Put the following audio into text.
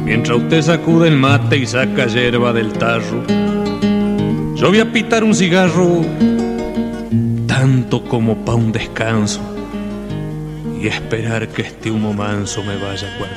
Mientras usted sacude el mate y saca yerba del tarro, yo voy a pitar un cigarro, tanto como pa' un descanso, y esperar que este humo manso me vaya guardando.